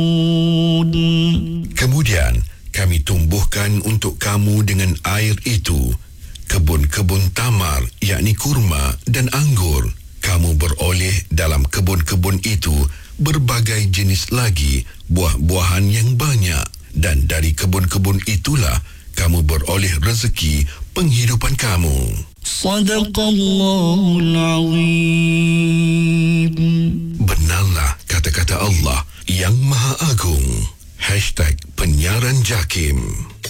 Kemudian kami tumbuhkan untuk kamu dengan air itu kebun-kebun tamar, yakni kurma dan anggur. Kamu beroleh dalam kebun-kebun itu berbagai jenis lagi buah-buahan yang banyak, dan dari kebun-kebun itulah kamu beroleh rezeki penghidupan kamu. Sadaqallahul Azim. Benarlah kata-kata Allah yang Maha Agung. #Penyiaran Jakim.